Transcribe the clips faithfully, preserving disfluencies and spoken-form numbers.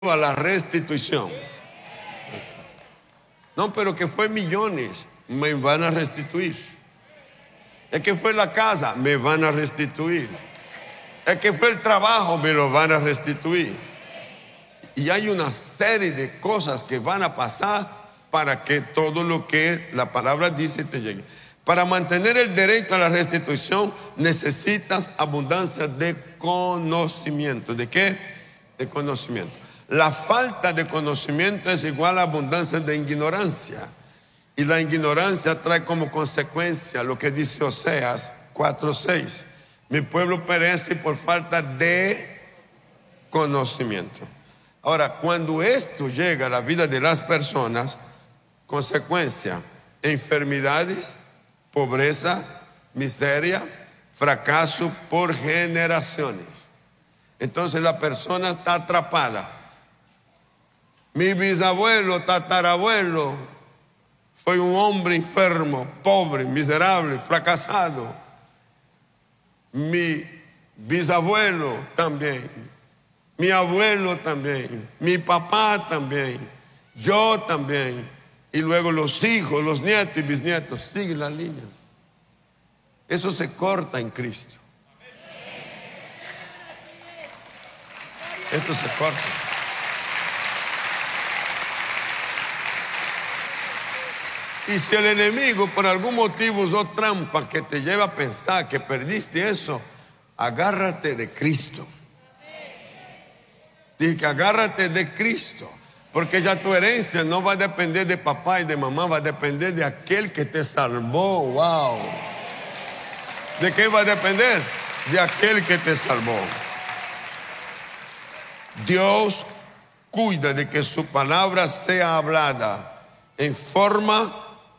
a la restitución. No, pero que fue millones, me van a restituir. Es que fue la casa, me van a restituir. Es que fue el trabajo, me lo van a restituir. Y hay una serie de cosas que van a pasar para que todo lo que la palabra dice te llegue. Para mantener el derecho a la restitución necesitas abundancia de conocimiento. ¿De qué? De conocimiento. La falta de conocimiento es igual a abundancia de ignorancia. Y la ignorancia trae como consecuencia lo que dice Oseas cuatro seis. Mi pueblo perece por falta de conocimiento. Ahora, cuando esto llega a la vida de las personas, consecuencia, enfermedades, pobreza, miseria, fracaso por generaciones. Entonces la persona está atrapada. Mi bisabuelo, tatarabuelo, fue un hombre enfermo, pobre, miserable, fracasado. Mi bisabuelo también, mi abuelo también, mi papá también, yo también. Y luego los hijos, los nietos y bisnietos, sigue la línea. Eso se corta en Cristo. Esto se corta. Y si el enemigo por algún motivo usó trampa que te lleva a pensar que perdiste eso, agárrate de Cristo. Dije que agárrate de Cristo, porque ya tu herencia no va a depender de papá y de mamá, va a depender de aquel que te salvó. Wow. ¿De qué va a depender? De aquel que te salvó. Dios cuida de que su palabra sea hablada en forma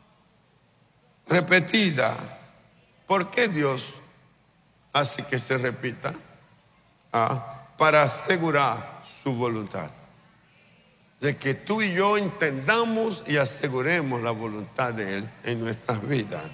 repetida. ¿Por qué Dios hace que se repita? Ah, para asegurar su voluntad. De que tú y yo entendamos y aseguremos la voluntad de Él en nuestras vidas.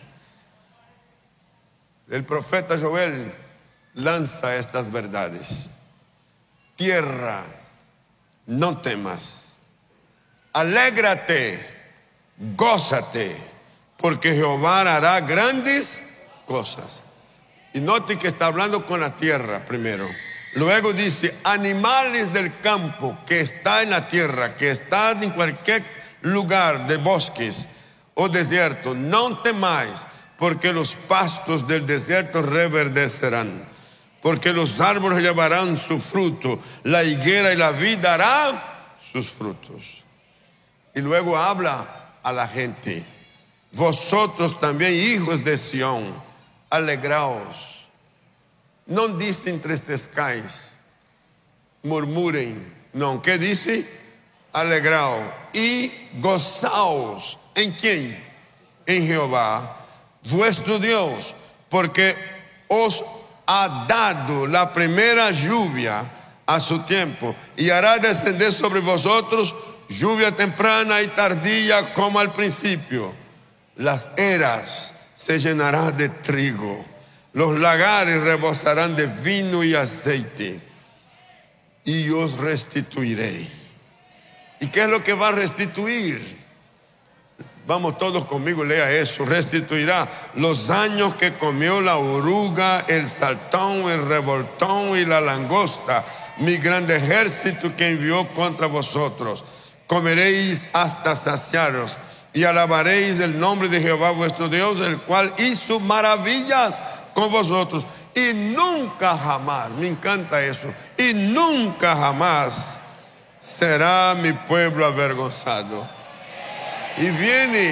El profeta Joel lanza estas verdades. Tierra, no temas. Alégrate, gózate, porque Jehová hará grandes cosas. Y note que está hablando con la tierra primero. Luego dice, animales del campo que está en la tierra, que están en cualquier lugar de bosques o desierto, no temáis, porque los pastos del desierto reverdecerán, porque los árboles llevarán su fruto, la higuera y la vid darán sus frutos. Y luego habla a la gente, vosotros también, hijos de Sión, alegraos. No dice entristezcáis, murmuren. No, ¿qué dice? Alegraos y gozaos. ¿En quién? En Jehová, vuestro Dios, porque os ha dado la primera lluvia a su tiempo y hará descender sobre vosotros lluvia temprana y tardía como al principio. Las eras se llenarán de trigo, los lagares rebosarán de vino y aceite, y os restituiré. ¿Y qué es lo que va a restituir? Vamos todos conmigo, lea eso. Restituirá los años que comió la oruga, el saltón, el revoltón y la langosta, mi grande ejército que envió contra vosotros. Comeréis hasta saciaros y alabaréis el nombre de Jehová vuestro Dios, el cual hizo maravillas con vosotros, y nunca jamás, me encanta eso, y nunca jamás será mi pueblo avergonzado. Y viene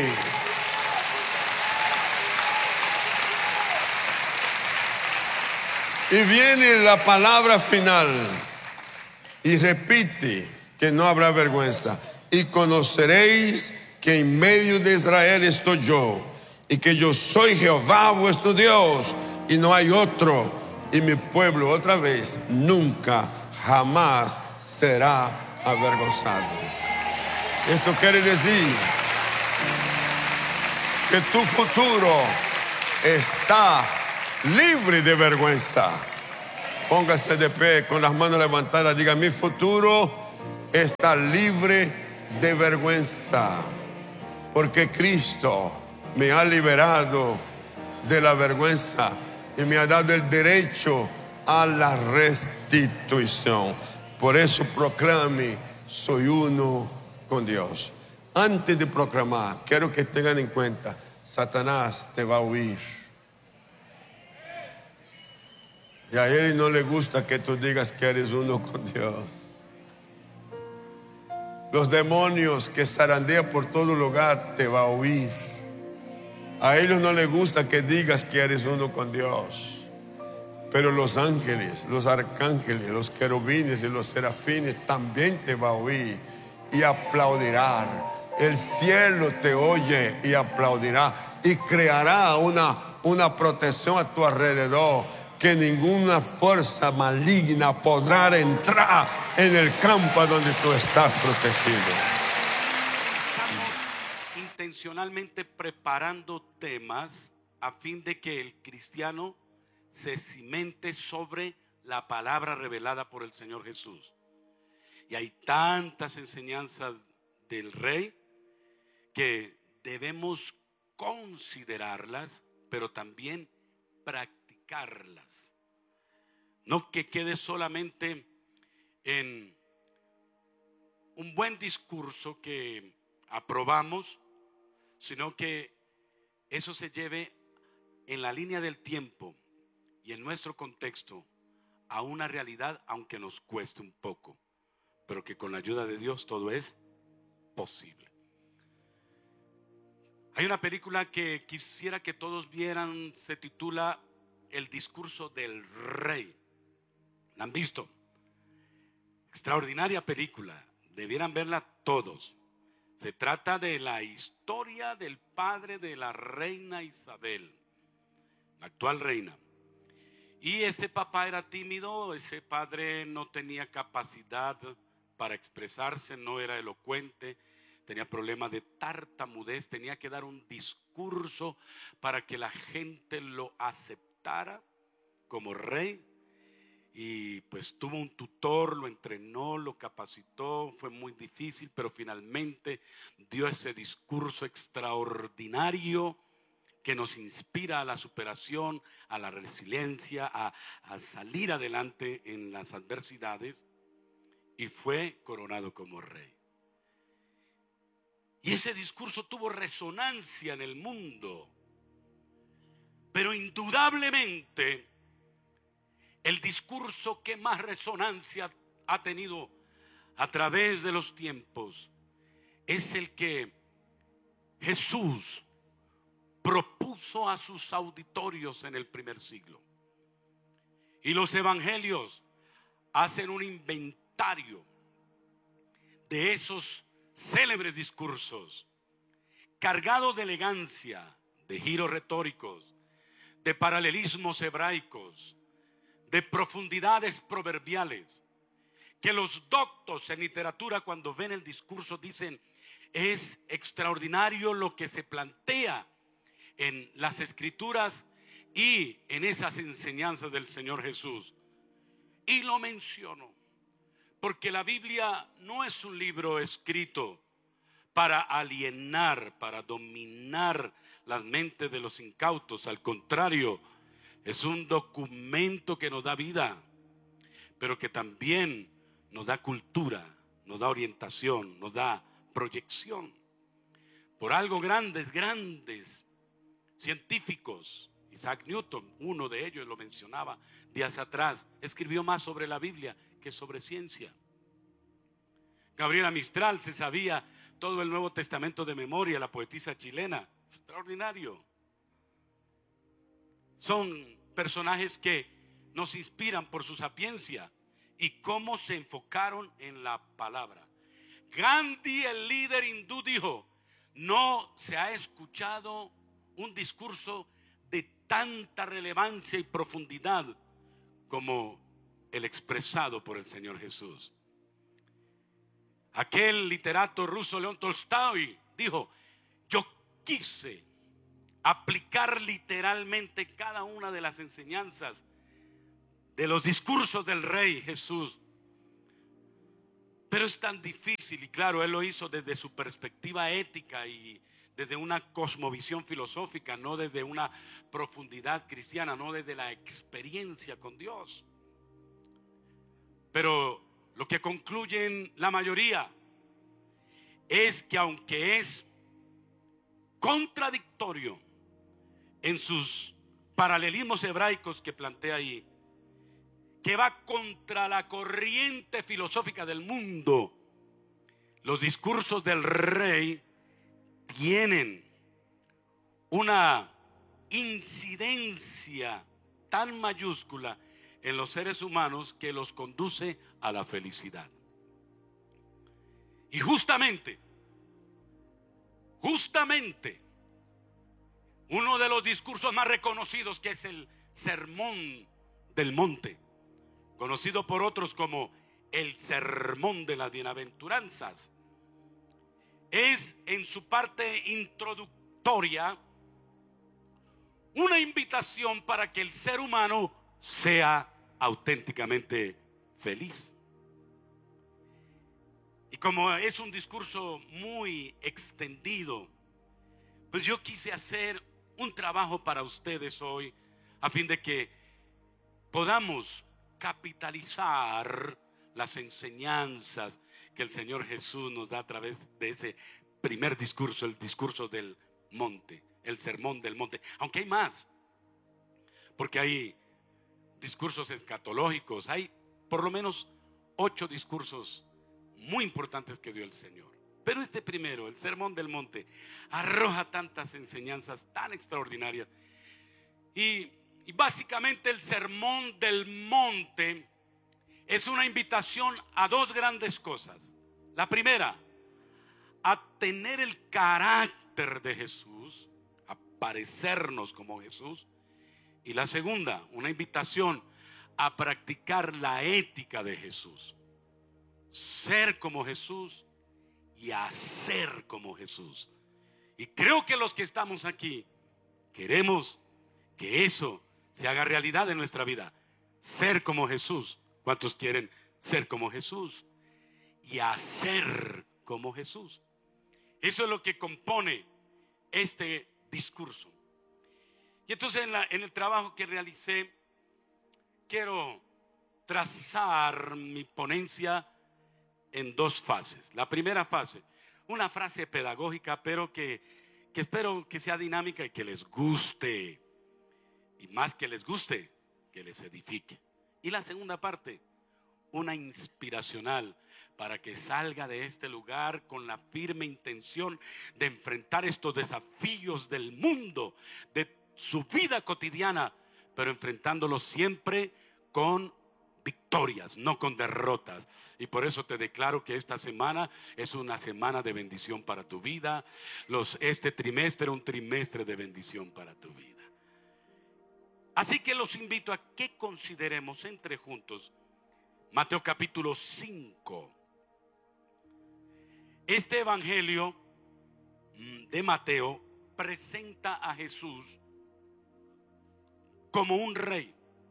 y viene la palabra final y repite que no habrá vergüenza. Y conoceréis que en medio de Israel estoy yo, y que yo soy Jehová vuestro Dios, y no hay otro, y mi pueblo otra vez nunca jamás será avergonzado. Esto quiere decir que tu futuro está libre de vergüenza. Póngase de pie con las manos levantadas, diga: mi futuro está libre de vergüenza, porque Cristo me ha liberado de la vergüenza y me ha dado el derecho a la restitución. Por eso proclame: soy uno con Dios. Antes de proclamar, quiero que tengan en cuenta: Satanás te va a huir. Y a él no le gusta que tú digas que eres uno con Dios. Los demonios que zarandean por todo lugar te va a huir. A ellos no les gusta que digas que eres uno con Dios. Pero los ángeles, los arcángeles, los querubines y los serafines también te va a oír y aplaudirán. El cielo te oye y aplaudirá y creará una, una protección a tu alrededor, que ninguna fuerza maligna podrá entrar en el campo donde tú estás protegido. Estamos intencionalmente preparando temas a fin de que el cristiano se cimente sobre la palabra revelada por el Señor Jesús. Y hay tantas enseñanzas del Rey que debemos considerarlas, pero también practicarlas. No que quede solamente en un buen discurso que aprobamos, sino que eso se lleve en la línea del tiempo y en nuestro contexto a una realidad, aunque nos cueste un poco, pero que con la ayuda de Dios todo es posible. Hay una película que quisiera que todos vieran, se titula El discurso del Rey. ¿La han visto? Extraordinaria película, debieran verla todos. Se trata de la historia del padre de la reina Isabel, la actual reina. Y ese papá era tímido, ese padre no tenía capacidad para expresarse, no era elocuente, tenía problemas de tartamudez, tenía que dar un discurso para que la gente lo aceptara como rey. Y pues tuvo un tutor, lo entrenó, lo capacitó, fue muy difícil, pero finalmente dio ese discurso extraordinario que nos inspira a la superación, a la resiliencia, a, a salir adelante en las adversidades, y fue coronado como rey. Y ese discurso tuvo resonancia en el mundo, pero indudablemente el discurso que más resonancia ha tenido a través de los tiempos es el que Jesús propuso a sus auditorios en el primer siglo. Y los evangelios hacen un inventario de esos célebres discursos, cargados de elegancia, de giros retóricos, de paralelismos hebraicos, de profundidades proverbiales, que los doctos en literatura, cuando ven el discurso, dicen: es extraordinario lo que se plantea en las escrituras y en esas enseñanzas del Señor Jesús. Y lo menciono porque la Biblia no es un libro escrito para alienar, para dominar las mentes de los incautos. Al contrario, es un documento que nos da vida, pero que también nos da cultura, nos da orientación, nos da proyección. Por algo grandes, grandes científicos, Isaac Newton, uno de ellos, lo mencionaba días atrás, escribió más sobre la Biblia que sobre ciencia. Gabriela Mistral se sabía todo el Nuevo Testamento de memoria, la poetisa chilena. Extraordinario. Son personajes que nos inspiran por su sapiencia y cómo se enfocaron en la palabra. Gandhi, el líder hindú, dijo: no se ha escuchado un discurso de tanta relevancia y profundidad como el expresado por el Señor Jesús. Aquel literato ruso, León Tolstoy, dijo: yo quise aplicar literalmente cada una de las enseñanzas de los discursos del Rey Jesús Pero es tan difícil, y claro, él lo hizo desde su perspectiva ética y desde una cosmovisión filosófica, no desde una profundidad cristiana, no desde la experiencia con Dios. Pero lo que concluyen la mayoría es que aunque es contradictorio en sus paralelismos hebraicos que plantea ahí, que va contra la corriente filosófica del mundo, los discursos del rey tienen una incidencia tan mayúscula en los seres humanos que los conduce a la felicidad. Y justamente, justamente, uno de los discursos más reconocidos, que es el Sermón del Monte, conocido por otros como el Sermón de las Bienaventuranzas, es en su parte introductoria una invitación para que el ser humano sea auténticamente feliz. Y como es un discurso muy extendido, pues yo quise hacer un trabajo para ustedes hoy, a fin de que podamos capitalizar las enseñanzas que el Señor Jesús nos da a través de ese primer discurso, el discurso del monte, el sermón del monte. Aunque hay más, porque hay discursos escatológicos, hay por lo menos ocho discursos muy importantes que dio el Señor. Pero este primero, el sermón del monte, arroja tantas enseñanzas tan extraordinarias. Y, y básicamente el sermón del monte es una invitación a dos grandes cosas. La primera, a tener el carácter de Jesús, a parecernos como Jesús. Y la segunda, una invitación a practicar la ética de Jesús. Ser como Jesús y hacer como Jesús. Y creo que los que estamos aquí queremos que eso se haga realidad en nuestra vida. Ser como Jesús. ¿Cuántos quieren ser como Jesús? Y hacer como Jesús. Eso es lo que compone este discurso. Y entonces en, la, en el trabajo que realicé, quiero trazar mi ponencia en dos fases. La primera fase, una frase pedagógica, pero que, que espero que sea dinámica y que les guste. Y más que les guste, que les edifique. Y la segunda parte, una inspiracional, para que salga de este lugar con la firme intención de enfrentar estos desafíos del mundo, de su vida cotidiana, pero enfrentándolos siempre con victorias, no con derrotas. Y por eso te declaro que esta semana es una semana de bendición para tu vida. Los, este trimestre, un trimestre de bendición para tu vida. Así que los invito a que consideremos entre juntos Mateo capítulo cinco. Este evangelio de Mateo presenta a Jesús como un rey.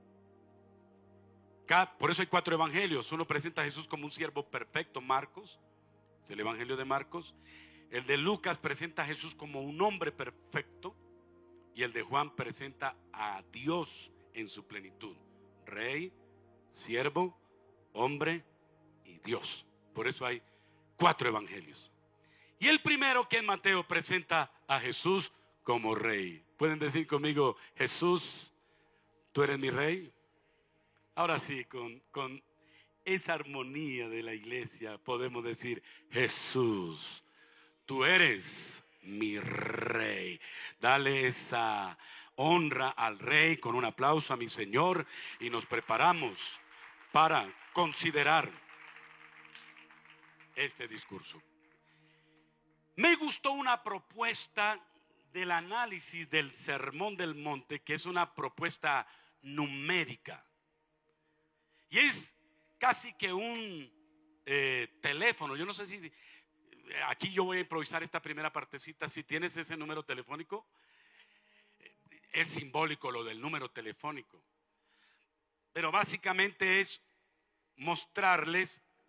Por eso hay cuatro evangelios. Uno presenta a Jesús como un siervo perfecto, Marcos, es el evangelio de Marcos. El de Lucas presenta a Jesús como un hombre perfecto. Y el de Juan presenta a Dios en su plenitud: rey, siervo, hombre y Dios. Por eso hay cuatro evangelios. Y el primero, que es Mateo, presenta a Jesús como rey. ¿Pueden decir conmigo: Jesús, tú eres mi rey? Ahora sí, con, con esa armonía de la iglesia podemos decir: Jesús, tú eres mi rey. Dale esa honra al rey con un aplauso a mi Señor, y nos preparamos para considerar este discurso. Me gustó una propuesta del análisis del Sermón del Monte, que es una propuesta numérica. Y es casi que un eh, teléfono. Yo no sé si aquí yo voy a improvisar esta primera partecita. Si tienes ese número telefónico, es simbólico lo del número telefónico, pero básicamente es mostrarles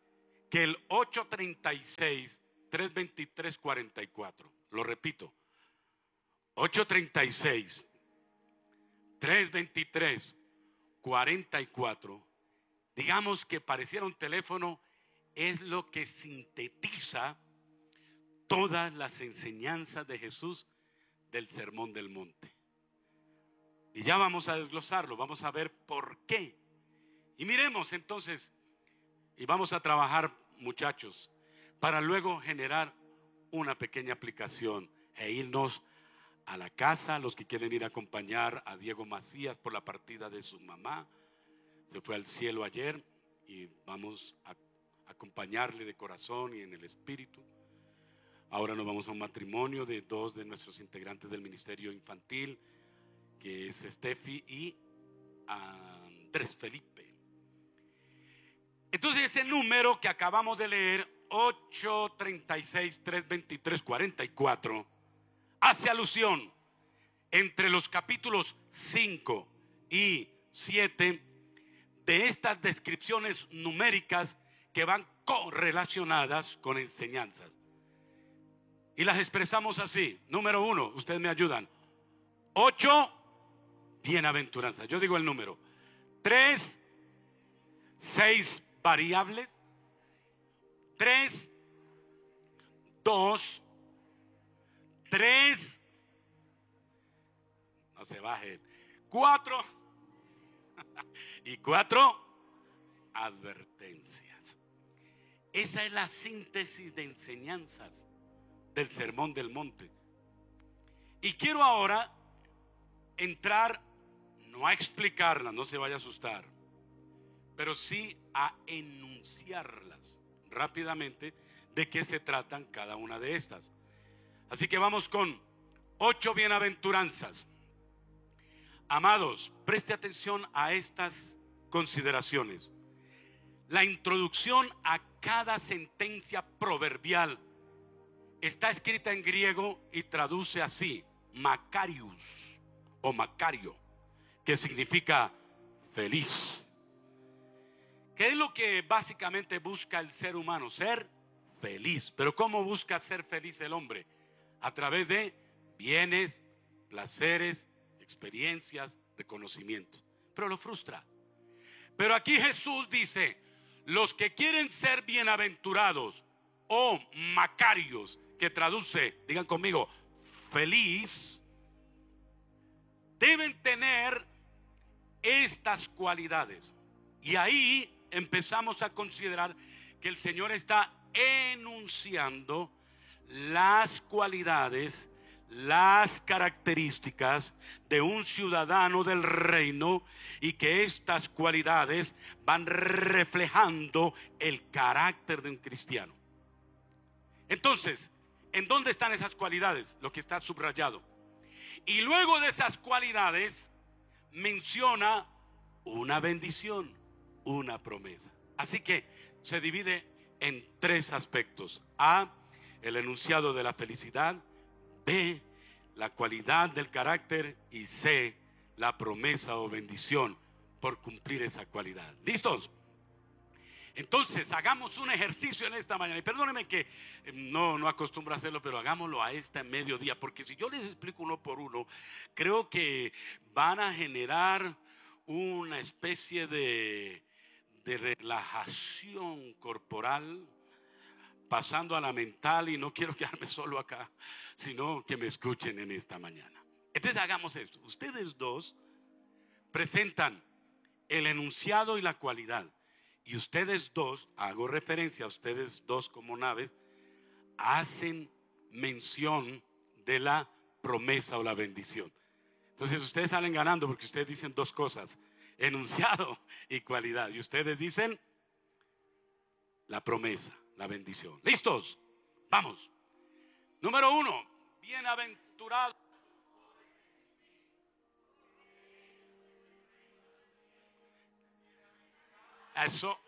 que el ocho treinta y seis, trescientos veintitrés, cuarenta y cuatro. Lo repito. ocho treinta y seis, trescientos veintitrés, cuarenta y cuatro. Digamos que pareciera un teléfono, es lo que sintetiza todas las enseñanzas de Jesús del Sermón del Monte. Y ya vamos a desglosarlo, vamos a ver por qué. Y miremos entonces, y vamos a trabajar, muchachos, para luego generar una pequeña aplicación e irnos a la casa. Los que quieren ir a acompañar a Diego Macías por la partida de su mamá, se fue al cielo ayer, y vamos a acompañarle de corazón y en el espíritu. Ahora nos vamos a un matrimonio de dos de nuestros integrantes del ministerio infantil, que es Steffi y Andrés Felipe. Entonces ese número que acabamos de leer, ocho treinta y seis, trescientos veintitrés, cuarenta y cuatro, hace alusión entre los capítulos cinco y siete de estas descripciones numéricas que van correlacionadas con enseñanzas. Y las expresamos así. Número uno, ustedes me ayudan. Ocho bienaventuranzas. Yo digo el número. Tres, seis variables. Tres, dos, tres, no se bajen, cuatro, y cuatro advertencias. Esa es la síntesis de enseñanzas del Sermón del Monte. Y quiero ahora entrar, no a explicarlas, no se vaya a asustar, pero sí a enunciarlas rápidamente de qué se tratan cada una de estas. Así que vamos con ocho bienaventuranzas. Amados, preste atención a estas consideraciones. La introducción a cada sentencia proverbial está escrita en griego y traduce así: Macarius o Macario, que significa feliz. ¿Qué es lo que básicamente busca el ser humano? Ser feliz. Pero ¿cómo busca ser feliz el hombre? A través de bienes, placeres, experiencias, reconocimientos. Pero lo frustra. Pero aquí Jesús dice: los que quieren ser bienaventurados o macarios, que traduce, digan conmigo, feliz, deben tener estas cualidades. Y ahí empezamos a considerar que el Señor está enunciando las cualidades, las características de un ciudadano del reino, y que estas cualidades van reflejando el carácter de un cristiano. Entonces, ¿en dónde están esas cualidades? Lo que está subrayado. Y luego de esas cualidades menciona una bendición, una promesa. Así que se divide en tres aspectos: A, el enunciado de la felicidad; B, la cualidad del carácter; y C, la promesa o bendición por cumplir esa cualidad. ¿Listos? Entonces hagamos un ejercicio en esta mañana. Y perdónenme que no, no acostumbro a hacerlo, pero hagámoslo a este mediodía, porque si yo les explico uno por uno, creo que van a generar una especie de, de relajación corporal, pasando a la mental. Y no quiero quedarme solo acá, sino que me escuchen en esta mañana. Entonces hagamos esto. Ustedes dos presentan el enunciado y la cualidad, y ustedes dos, hago referencia a ustedes dos como naves, hacen mención de la promesa o la bendición. Entonces ustedes salen ganando, porque ustedes dicen dos cosas: enunciado y cualidad. Y ustedes dicen la promesa, la bendición. ¿Listos? Vamos. Número uno, bienaventurado. Eso,